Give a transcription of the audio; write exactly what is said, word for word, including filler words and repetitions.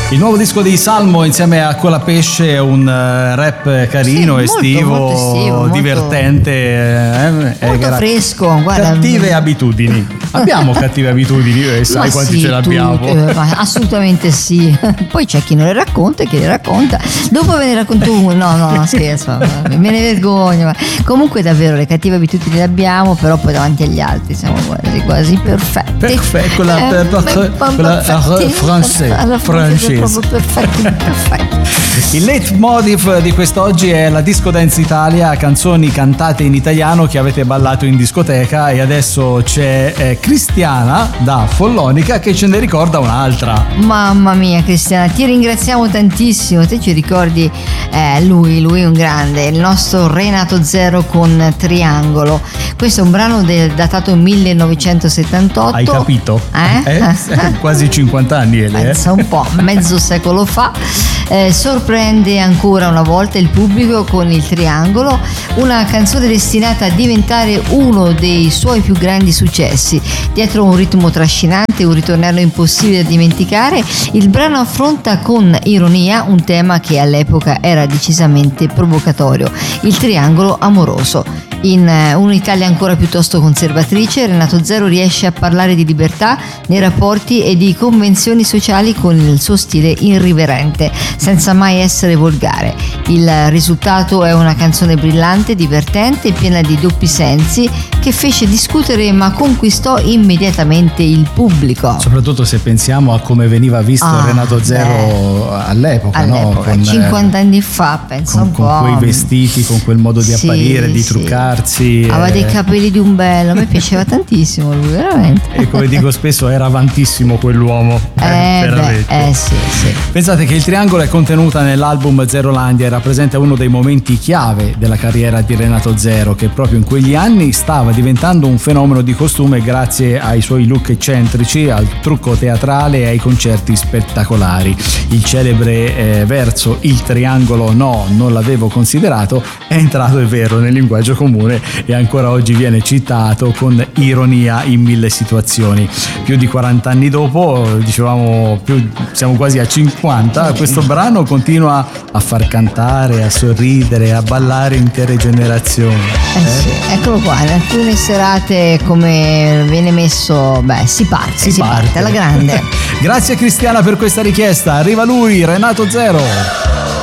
Il nuovo disco di Salmo insieme a Colapesce è un uh, rap carino, sì, estivo, molto, molto estivo, divertente, molto, eh, molto fresco. Guarda, cattive abitudini. Abbiamo cattive abitudini, eh, sai quanti sì, ce l'abbiamo? Tu, eh, assolutamente sì. Poi c'è chi non le racconta e chi le racconta. Dopo ve ne racconto uno. No, no, no, scherzo, me ne vergogno. Ma comunque davvero le cattive abitudini le abbiamo, però poi davanti agli altri siamo quasi, quasi perfetti. Perfetto, quella, eh, per, per, per, quella francese. Proprio perfetti, perfetti. Il leitmotiv di quest'oggi è la Disco Dance Italia, canzoni cantate in italiano che avete ballato in discoteca, e adesso c'è eh, Cristiana da Follonica che ce ne ricorda un'altra. Mamma mia Cristiana, ti ringraziamo tantissimo, te ci ricordi eh, lui, lui è un grande, il nostro Renato Zero con Triangolo. Questo è un brano del, datato millenovecentosettantotto. Hai capito? Eh? eh? Quasi cinquanta anni, Ele. Pensa un po', mezzo secolo fa. Eh, sorprende ancora una volta il pubblico con il Triangolo, una canzone destinata a diventare uno dei suoi più grandi successi. Dietro un ritmo trascinante, un ritornello impossibile da dimenticare, il brano affronta con ironia un tema che all'epoca era decisamente provocatorio: il triangolo amoroso. In un'Italia ancora piuttosto conservatrice, Renato Zero riesce a parlare di libertà nei rapporti e di convenzioni sociali con il suo stile irriverente, senza mai essere volgare. Il risultato è una canzone brillante, divertente e piena di doppi sensi, che fece discutere ma conquistò immediatamente il pubblico. Soprattutto se pensiamo a come veniva visto ah, Renato Zero beh, all'epoca, all'epoca no? Con, cinquanta anni fa, penso con, un po'. Con quei vestiti, con quel modo di sì, apparire, di sì. truccarsi. Aveva eh. dei capelli di un bello, a me piaceva tantissimo lui, veramente. E come dico spesso, era avantissimo quell'uomo. Eh, eh, beh, eh sì, sì. Pensate che il Triangolo è contenuta nell'album Zerolandia e rappresenta uno dei momenti chiave della carriera di Renato Zero, che proprio in quegli anni stava diventando un fenomeno di costume grazie ai suoi look eccentrici, al trucco teatrale e ai concerti spettacolari. Il celebre eh, verso "il triangolo no, non l'avevo considerato" è entrato, è vero, nel linguaggio comune e ancora oggi viene citato con ironia in mille situazioni. Più di quaranta anni dopo, dicevamo, più, siamo quasi a cinquanta, questo brano continua a far cantare, a sorridere, a ballare intere generazioni. Eh, eh? Sì, eccolo qua, in alcune serate come viene messo, beh, si parte, si, si parte, parte alla grande. Grazie Cristiana per questa richiesta, arriva lui, Renato Zero.